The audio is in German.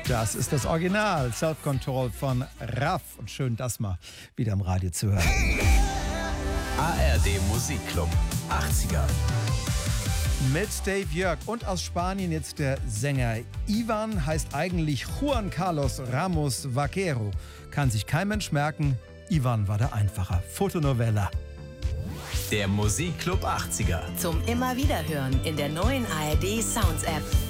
Das ist das Original Self-Control von Raff. Und schön, das mal wieder im Radio zu hören. ARD Musikclub 80er. Mit Dave Jörg und aus Spanien jetzt der Sänger. Ivan heißt eigentlich Juan Carlos Ramos Vaquero. Kann sich kein Mensch merken. Ivan war der Einfache. Fotonovella. Der Musikclub 80er. Zum immer wieder hören in der neuen ARD Sounds App.